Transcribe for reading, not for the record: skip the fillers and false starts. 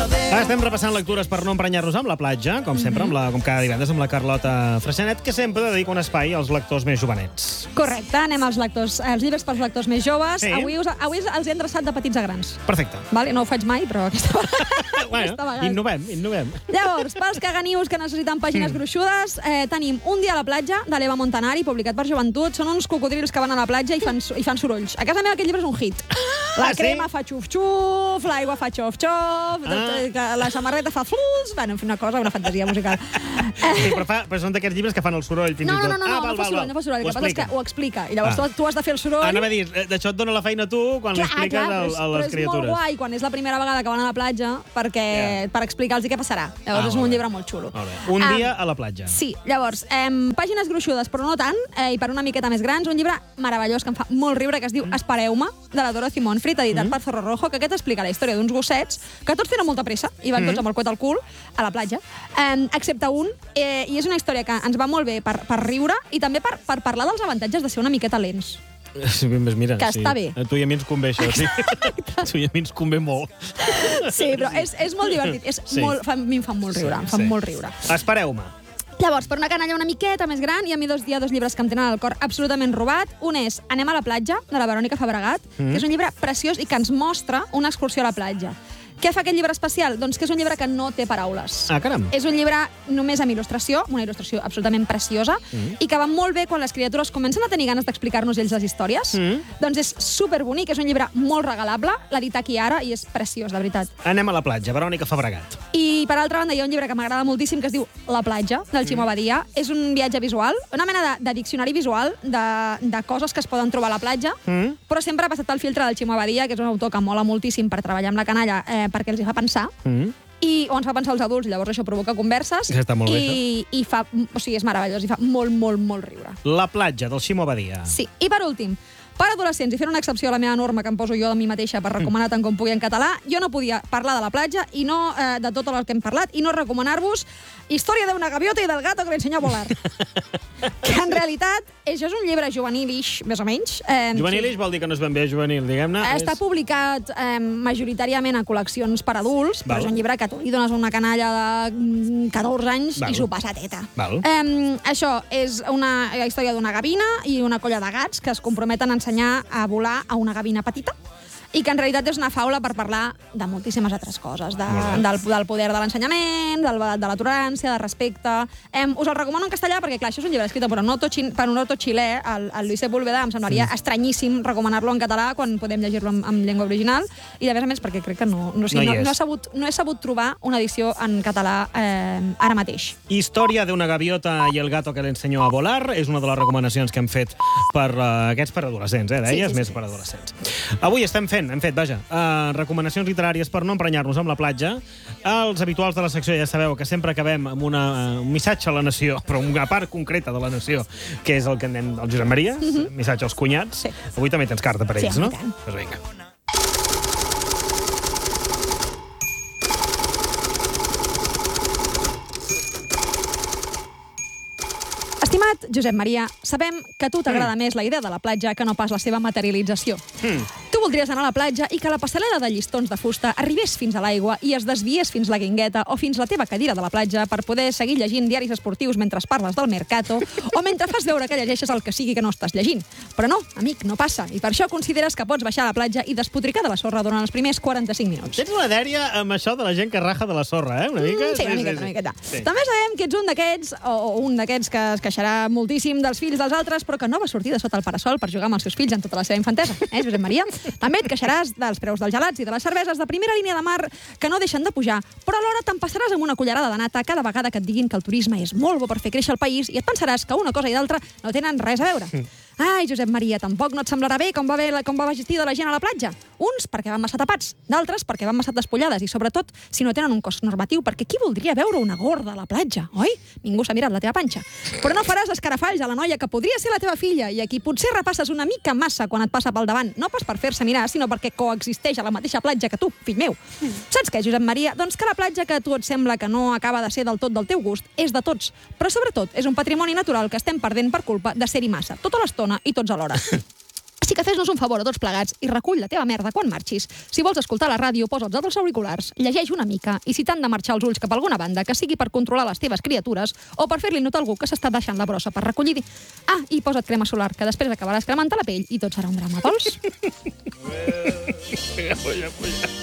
Estem repassant lectures per no emprenyar-nos amb la platja, com sempre, com cada divendres, amb la Carlota Freixanet, que sempre dedica un espai als lectors més jovenets. Correcte, anem als llibres pels lectors més joves. Sí. Avui els he endreçat de petits a grans. Perfecte. Vale? No ho faig mai, però aquesta Bueno, innovem. Llavors, pels caganius que necessiten pàgines gruixudes, tenim Un dia a la platja, de l'Eva Montanari, publicat per Joventut. Són uns cocodrils que van a la platja i fan sorolls. A casa meva aquest llibre és un hit. La crema fa xuf-xuf, l'aigua fa xof-xof, la samarreta fa fluls... Bueno, una fantasia musical. Sí, però són d'aquests llibres que fan el soroll fins i tot. No fa soroll. El que passa és que ho explica. I llavors tu has de fer el soroll... Anava a dir, d'això et dona la feina a tu quan l'expliques a les criatures. Però és molt guai quan és la primera vegada que van a la platja per explicar-los què passarà. Llavors és un llibre molt xulo. Un dia a la platja. Sí, llavors, pàgines gruixudes, però no tant, i per una miqueta més grans, un llibre meravellós que em fa molt riure, que es diu Espereu-me, de la Dorothy Monfrit, editat per Zorro Rojo, que aquest explica la història d'uns gossets que tots tenen molta pressa i van tots amb el coet al cul a la platja, excepte un, i és una història que ens va molt bé per riure i també per parlar dels avantatges de ser una miqueta lents. Mira, que està bé. A tu i a mi ens convé això, sí. A tu i a mi ens convé molt. Sí, però és molt divertit. A mi em fa molt riure, molt riure. Espereu-me. Llavors, per una canalla una miqueta més gran, hi ha dos llibres que em tenen el cor absolutament robat. Un és Anem a la platja, de la Verònica Fabregat, que és un llibre preciós i que ens mostra una excursió a la platja. Què fa aquest llibre especial? Doncs que és un llibre que no té paraules. Ah, caram. És un llibre només amb il·lustració, una il·lustració absolutament preciosa, i que va molt bé quan les criatures comencen a tenir ganes d'explicar-nos ells les històries. Doncs és superbonic, és un llibre molt regalable, l'ha dit aquí ara, i és preciós, de veritat. Anem a la platja, Verònica Fabregat. I, per altra banda, hi ha un llibre que m'agrada moltíssim, que es diu La platja, del Ximo Badia. És un viatge visual, una mena de diccionari visual de coses que es poden trobar a la platja, però sempre ha passat el filtre del Ximo Badia, que és un autor que mola moltíssim per treballar amb la canalla, perquè els hi fa pensar, o ens fa pensar als adults, llavors això provoca converses, i fa, o sigui, és meravellós, i fa molt, molt, molt riure. La platja, del Ximo Badia. Sí, i per últim, per adolescents, i fent una excepció a la meva norma que em poso jo de mi mateixa per recomanar tant com pugui en català, jo no podia parlar de la platja i no de tot el que hem parlat i no recomanar-vos Història d'una gaviota i del gato que li ensenyó a volar. Que en realitat això és un llibre juvenil-ix, més o menys. Juvenil-ix vol dir que no és ben bé juvenil, diguem-ne. Està publicat majoritàriament a col·leccions per adults, però és un llibre que tu li dones una canalla de 14 anys i s'ho passa teta. Això és una història d'una gavina i una colla de gats que es comprometen a ensenyar a volar a una gavina petita i que en realitat és una faula per parlar de moltíssimes altres coses, del poder de l'ensenyament, de la tolerància, del respecte. Us el recomano en castellà perquè, clar, això és un llibre escrit per un autor xilè, el Luis Sepúlveda. Em semblaria estranyíssim recomanar-lo en català quan podem llegir-lo en llengua original i, a més, perquè crec que no he sabut trobar una edició en català ara mateix. Història d'una gaviota i el gato que le enseñó a volar és una de les recomanacions que hem fet per aquests per adolescents, deies? Més per adolescents. Avui hem fet recomanacions literàries per no emprenyar-nos amb la platja. Els habituals de la secció ja sabeu que sempre acabem amb un missatge a la nació, però una part concreta de la nació, que és el que anem al Josep Maria, missatge als cunyats. Avui també tens carta per ells, no? Doncs vinga. Estimat Josep Maria, sabem que a tu t'agrada més la idea de la platja que no pas la seva materialització. Tu voldries anar a la platja i que la passarel·la de llistons de fusta arribés fins a l'aigua i es desviés fins la guingueta o fins la teva cadira de la platja per poder seguir llegint diaris esportius mentre parles del Mercato o mentre fas veure que llegeixes el que sigui que no estàs llegint. Però no, amic, no passa. I per això consideres que pots baixar a la platja i despotricar de la sorra durant els primers 45 minuts. Tens una dèria amb això de la gent que raja de la sorra, una mica? Sí, una miqueta. També sabem que ets un d'aquests, o un d'aquests que es queixarà moltíssim dels fills dels altres, però que no va sortir de sota el parasol per jugar amb els seus fills en tota la seva infantesa. Josep Maria? També et queixaràs dels preus dels gelats i de les cerveses de primera línia de mar que no deixen de pujar, però alhora t'empassaràs amb una cullerada de nata cada vegada que et diguin que el turisme és molt bo per fer créixer el país i et pensaràs que una cosa i l'altra no tenen res a veure. Ai, Josep Maria, tampoc no et semblarà bé com va vestir de la gent a la platja. Uns perquè van massa tapats, d'altres perquè van massa despullades i, sobretot, si no tenen un cos normatiu, perquè qui voldria veure una gorda a la platja, oi? Ningú s'ha mirat la teva panxa. Però no faràs escarafalls a la noia que podria ser la teva filla i a qui potser repasses una mica massa quan et passa pel davant, no pas per fer-se mirar, sinó perquè coexisteix a la mateixa platja que tu, fill meu. Saps què, Josep Maria? Doncs que la platja que a tu et sembla que no acaba de ser del tot del teu gust és de tots, però sobretot és un patrimoni natural que estem perdent per culpa de ser-hi massa, tota l'estona i tots alhora. Així que fes-nos un favor a tots plegats i recull la teva merda quan marxis. Si vols escoltar la ràdio, posa'ls als auriculars, llegeix una mica i si t'han de marxar els ulls cap a alguna banda, que sigui per controlar les teves criatures o per fer-li notar a algú que s'està deixant la brossa per recollir. Ah, i posa't crema solar, que després acabaràs cremant-te la pell i tot serà un drama, vols?